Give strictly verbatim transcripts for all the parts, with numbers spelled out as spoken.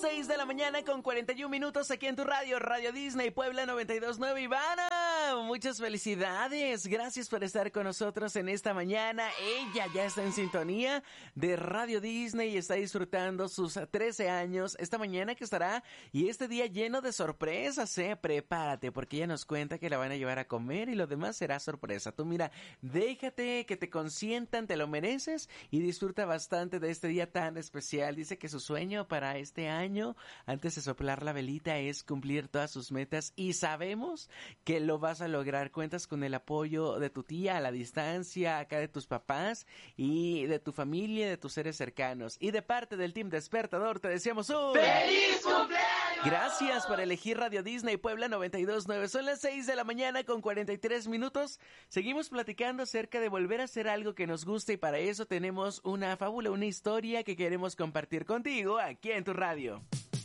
seis de la mañana con cuarenta y un minutos aquí en tu radio, Radio Disney Puebla noventa y dos punto nueve. Ivana, muchas felicidades. Gracias por estar con nosotros en esta mañana. Ella ya está en sintonía de Radio Disney y está disfrutando sus trece años esta mañana que estará y este día lleno de sorpresas, ¿eh? Prepárate porque ella nos cuenta que la van a llevar a comer y lo demás será sorpresa. Tú mira, déjate que te consientan, te lo mereces y disfruta bastante de este día tan especial. Dice que su sueño para este año, antes de soplar la velita, es cumplir todas sus metas y sabemos que lo vas a lograr. Cuentas con el apoyo de tu tía a la distancia, acá de tus papás y de tu familia, de tus seres cercanos. Y de parte del Team Despertador te deseamos un ¡feliz cumpleaños! Gracias por elegir Radio Disney Puebla noventa y dos punto nueve. Son las seis de la mañana con cuarenta y tres minutos. Seguimos platicando acerca de volver a hacer algo que nos guste y para eso tenemos una fábula, una historia que queremos compartir contigo aquí en tu radio.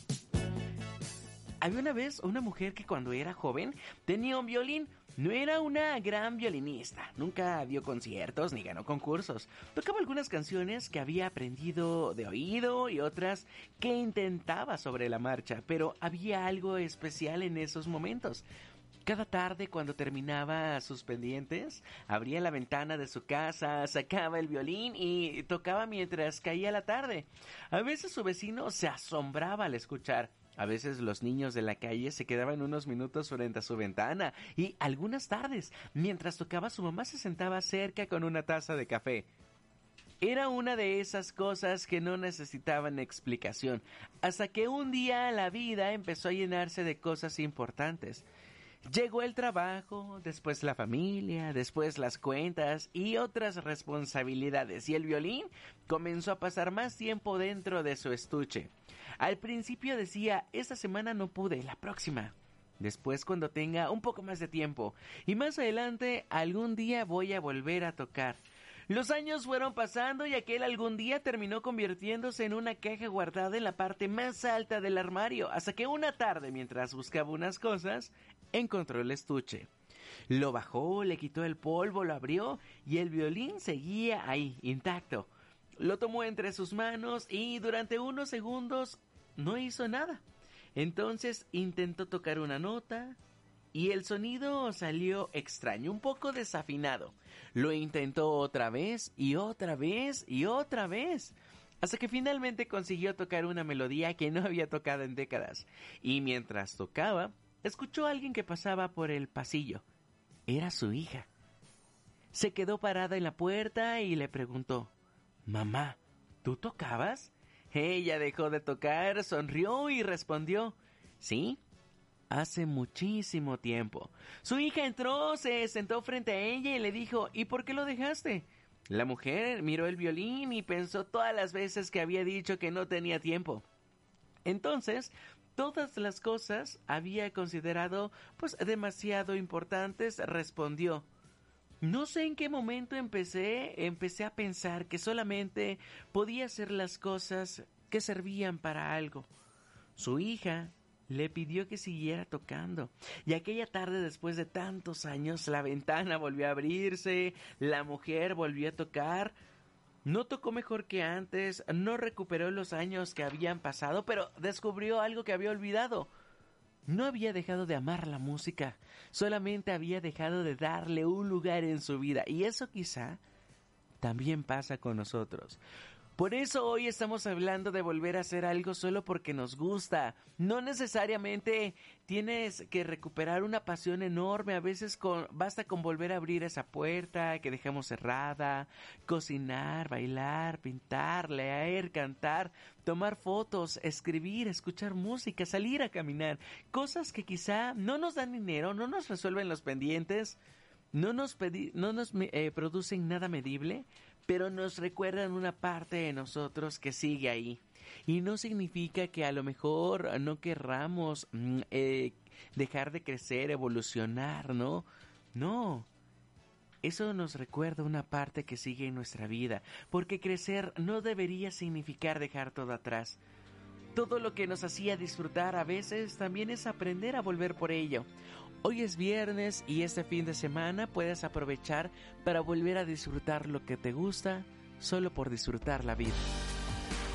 Había una vez una mujer que cuando era joven tenía un violín. No era una gran violinista, nunca dio conciertos ni ganó concursos. Tocaba algunas canciones que había aprendido de oído y otras que intentaba sobre la marcha, pero había algo especial en esos momentos. Cada tarde cuando terminaba sus pendientes, abría la ventana de su casa, sacaba el violín y tocaba mientras caía la tarde. A veces su vecino se asombraba al escuchar. A veces los niños de la calle se quedaban unos minutos frente a su ventana y algunas tardes, mientras tocaba, su mamá se sentaba cerca con una taza de café. Era una de esas cosas que no necesitaban explicación, hasta que un día la vida empezó a llenarse de cosas importantes. Llegó el trabajo, después la familia, después las cuentas y otras responsabilidades, y el violín comenzó a pasar más tiempo dentro de su estuche. Al principio decía, esta semana no pude, la próxima. Después cuando tenga un poco más de tiempo. Y más adelante, algún día voy a volver a tocar. Los años fueron pasando y aquel algún día terminó convirtiéndose en una caja guardada en la parte más alta del armario, hasta que una tarde, mientras buscaba unas cosas, encontró el estuche. Lo bajó, le quitó el polvo, lo abrió y el violín seguía ahí, intacto. Lo tomó entre sus manos y durante unos segundos no hizo nada. Entonces intentó tocar una nota y el sonido salió extraño, un poco desafinado. Lo intentó otra vez y otra vez y otra vez, hasta que finalmente consiguió tocar una melodía que no había tocado en décadas. Y mientras tocaba, escuchó a alguien que pasaba por el pasillo. Era su hija. Se quedó parada en la puerta y le preguntó, «Mamá, ¿tú tocabas?» Ella dejó de tocar, sonrió y respondió, «Sí, hace muchísimo tiempo». Su hija entró, se sentó frente a ella y le dijo, «¿Y por qué lo dejaste?» La mujer miró el violín y pensó todas las veces que había dicho que no tenía tiempo. Entonces, todas las cosas había considerado pues demasiado importantes, respondió, «No sé en qué momento empecé, empecé a pensar que solamente podía hacer las cosas que servían para algo». Su hija le pidió que siguiera tocando, y aquella tarde, después de tantos años, la ventana volvió a abrirse, la mujer volvió a tocar. No tocó mejor que antes, no recuperó los años que habían pasado, pero descubrió algo que había olvidado. No había dejado de amar la música, solamente había dejado de darle un lugar en su vida, y eso quizá también pasa con nosotros. Por eso hoy estamos hablando de volver a hacer algo solo porque nos gusta. No necesariamente tienes que recuperar una pasión enorme. A veces con, basta con volver a abrir esa puerta que dejamos cerrada, cocinar, bailar, pintar, leer, cantar, tomar fotos, escribir, escuchar música, salir a caminar. Cosas que quizá no nos dan dinero, no nos resuelven los pendientes, no nos, pedi- no nos eh, producen nada medible, pero nos recuerdan una parte de nosotros que sigue ahí. Y no significa que a lo mejor no querramos eh, dejar de crecer, evolucionar, ¿no? No. Eso nos recuerda una parte que sigue en nuestra vida, porque crecer no debería significar dejar todo atrás. Todo lo que nos hacía disfrutar a veces también es aprender a volver por ello. Hoy es viernes y este fin de semana puedes aprovechar para volver a disfrutar lo que te gusta solo por disfrutar la vida.